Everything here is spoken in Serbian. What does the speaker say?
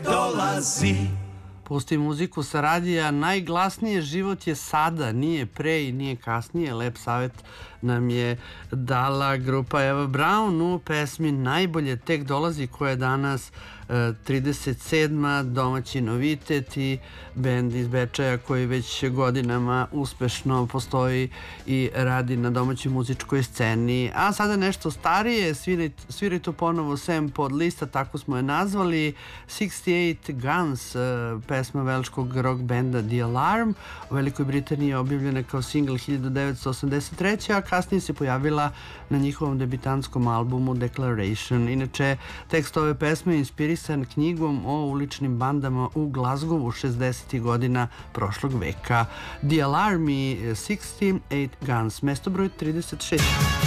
dolazi. Pusti muziku sa radija, najglasnije život je sada, nije pre i nije kasnije. Lep savet nam je dala grupa Eva Braun u pesmi Najbolje tek dolazi, koja je danas 37. domaći novitet i bend iz Bečeja koji već godinama uspešno postoji i radi na domaćoj muzičkoj sceni. A sada nešto starije, sviraj to ponovo Sam pod lista, tako smo je nazvali. 68 Guns, pesma velškog rock benda The Alarm, u Velikoj Britaniji je objavljena kao singl 1983. a kasnije se pojavila na njihovom debitantskom albumu Declaration. Inače, tekst ove pesme je inspirisan knjigom o uličnim bandama u Glazgovu 60. godina prošlog veka. The Alarm i 68 Guns, mesto broj 36.